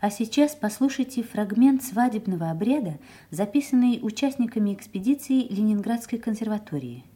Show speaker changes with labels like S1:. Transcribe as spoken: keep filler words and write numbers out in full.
S1: А сейчас послушайте фрагмент свадебного обряда, записанный участниками экспедиции Ленинградской консерватории.